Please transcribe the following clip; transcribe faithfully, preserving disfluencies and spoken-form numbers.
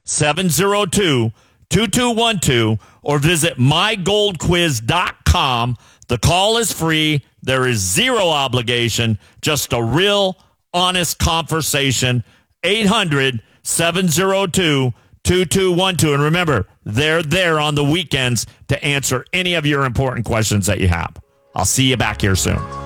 seven zero two, two two one two or visit my gold quiz dot com. The call is free. There is zero obligation, just a real honest conversation. eight hundred, seven zero two, two two one two. And remember, they're there on the weekends to answer any of your important questions that you have. I'll see you back here soon.